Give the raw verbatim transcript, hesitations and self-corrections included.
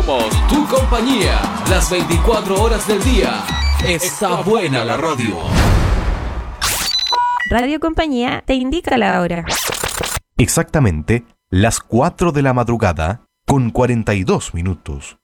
Somos tu compañía, las veinticuatro horas del día. Está buena la radio. Radio Compañía te indica la hora. Exactamente las cuatro de la madrugada con cuarenta y dos minutos.